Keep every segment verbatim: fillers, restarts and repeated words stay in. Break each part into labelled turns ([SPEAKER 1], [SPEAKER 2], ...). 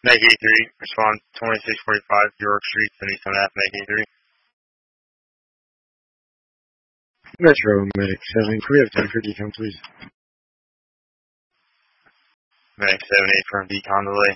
[SPEAKER 1] Meg eighty-three, respond twenty-six forty-five York Street, seventy-seven F, Meg eighty-three.
[SPEAKER 2] Metro, Medic seven, can we have ten for decon, please?
[SPEAKER 1] Medic seven eight from decon delay.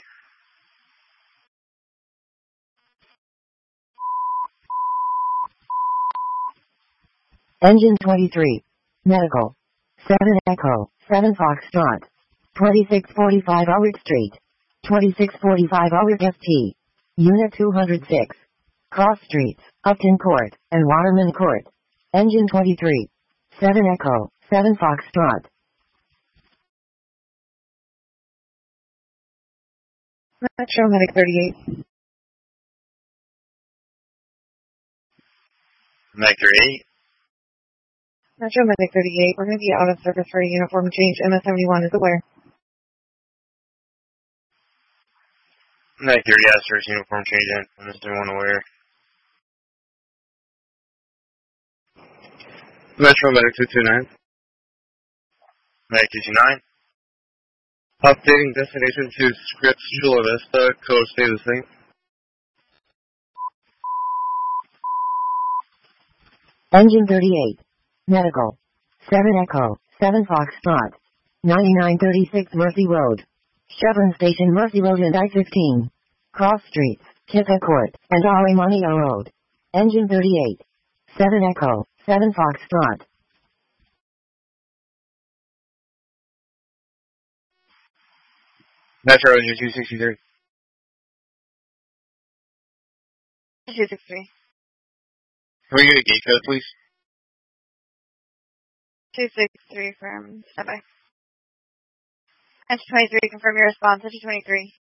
[SPEAKER 3] Engine twenty-three. Medical. seven Echo, seven Foxtrot. twenty-six forty-five Ulrich Street. twenty-six forty-five Ulrich F T. Unit two hundred six. Cross Streets, Upton Court, and Waterman Court. Engine twenty-three. seven Echo, seven Foxtrot.
[SPEAKER 4] Metro Medic thirty-eight.
[SPEAKER 1] Meg thirty-eight.
[SPEAKER 4] Metro Medic thirty-eight. We're going to be out of service for a uniform change. M S seventy-one is aware.
[SPEAKER 1] Meg thirty, yes, there's uniform change in. I'm just doing one aware.
[SPEAKER 2] Metro Medic two two nine.
[SPEAKER 1] Meg two two nine.
[SPEAKER 2] Updating destination to Scripps Chula Vista, code stay the same.
[SPEAKER 3] Engine thirty-eight. Medical. seven Echo, seven Foxtrot. ninety-nine thirty-six Murphy Road. Chevron Station Murphy Road and I fifteen. Cross Streets, Kippa Court, and Arimonio Road. Engine thirty-eight. seven Echo, seven Foxtrot.
[SPEAKER 2] Metro Engine two sixty-three.
[SPEAKER 4] two sixty-three.
[SPEAKER 2] Can we get a gate code, please?
[SPEAKER 4] two sixty-three from standby. Engine twenty-three, confirm your response. Engine twenty-three.